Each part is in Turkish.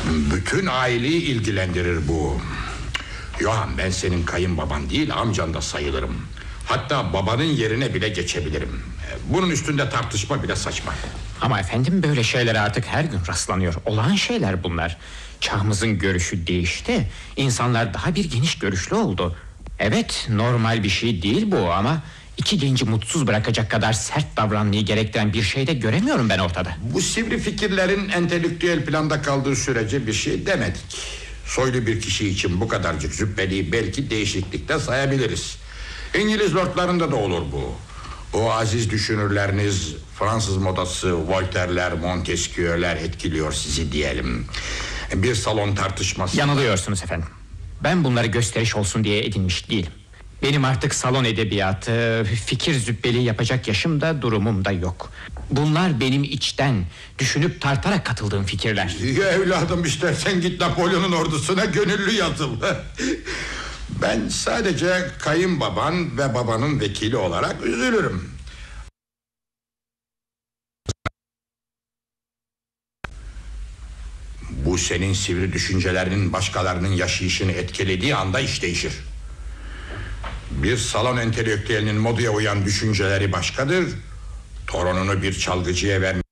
Bütün aileyi ilgilendirir bu. Johann, ben senin kayınbaban değil, amcan da sayılırım. Hatta babanın yerine bile geçebilirim. Bunun üstünde tartışma bile saçma. Ama efendim, böyle şeylere artık her gün rastlanıyor. Olağan şeyler bunlar. Çağımızın görüşü değişti. İnsanlar daha bir geniş görüşlü oldu. Evet, normal bir şey değil bu ama iki genci mutsuz bırakacak kadar sert davranmayı gerektiren bir şey de göremiyorum ben ortada. Bu sivri fikirlerin entelektüel planda kaldığı sürece bir şey demedik. Soylu bir kişi için bu kadarcık züppeliği belki değişiklikte sayabiliriz. İngiliz lordlarında da olur bu. O aziz düşünürleriniz, Fransız modası, Voltaire'ler, Montesquieu'ler etkiliyor sizi diyelim. Bir salon tartışması... Yanılıyorsunuz efendim. Ben bunları gösteriş olsun diye edinmiş değilim. Benim artık salon edebiyatı, fikir züppeliği yapacak yaşım da durumum da yok. Bunlar benim içten, düşünüp tartarak katıldığım fikirler. Ya evladım, istersen git Napolyon'un ordusuna gönüllü yazıl. Ben sadece kayınbaban ve babanın vekili olarak üzülürüm. Bu senin sivri düşüncelerinin başkalarının yaşayışını etkilediği anda iş değişir. Bir salon entelektüelinin modaya uyan düşünceleri başkadır. Torununu bir çalgıcıya vermesi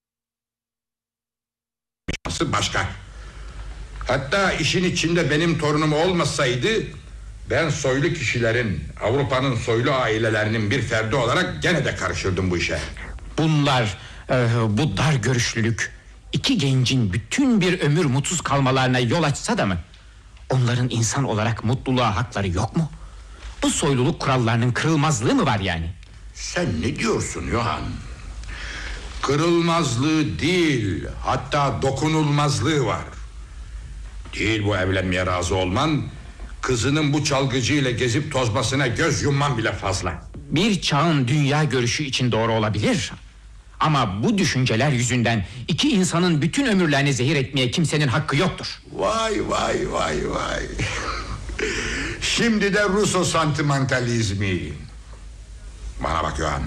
başka. Hatta işin içinde benim torunum olmasaydı, ben soylu kişilerin, Avrupa'nın soylu ailelerinin bir ferdi olarak gene de karışırdım bu işe. Bunlar, bu dar görüşlülük iki gencin bütün bir ömür mutsuz kalmalarına yol açsa da mı? Onların insan olarak mutluluğa hakları yok mu? Bu soyluluk kurallarının kırılmazlığı mı var yani? Sen ne diyorsun Johann? Kırılmazlığı değil, hatta dokunulmazlığı var. Değil bu evlenmeye razı olman, kızının bu çalgıcıyla gezip tozmasına göz yumman bile fazla. Bir çağın dünya görüşü için doğru olabilir. Ama bu düşünceler yüzünden iki insanın bütün ömürlerini zehir etmeye kimsenin hakkı yoktur. Vay vay vay vay. Şimdi de Russo santimentalizmi. Bana bak Johann,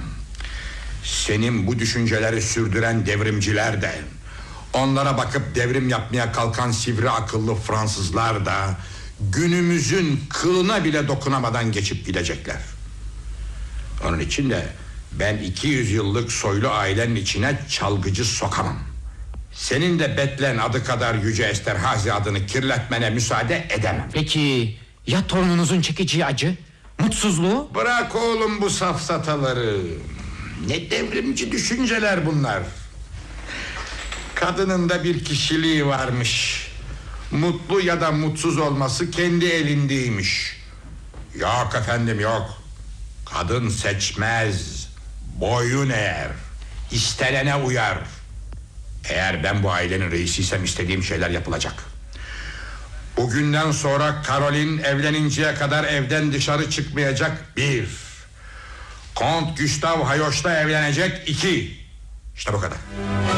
senin bu düşünceleri sürdüren devrimciler de, onlara bakıp devrim yapmaya kalkan sivri akıllı Fransızlar da günümüzün kılına bile dokunamadan geçip gidecekler. Onun için de ben 200 yıllık soylu ailenin içine çalgıcı sokamam. Senin de Betlen adı kadar Yüce Esterhazy adını kirletmene müsaade edemem. Peki ya torununuzun çekeceği acı, mutsuzluğu? Bırak oğlum bu safsataları. Ne devrimci düşünceler bunlar. Kadının da bir kişiliği varmış. Mutlu ya da mutsuz olması kendi elindeymiş. Yok efendim, yok. Kadın seçmez, boyun eğer, istenene uyar. Eğer ben bu ailenin reisiysem istediğim şeyler yapılacak. Bugünden sonra Caroline evleninceye kadar evden dışarı çıkmayacak, 1. Kont Gustav Hayoş'la evlenecek, 2. İşte bu kadar.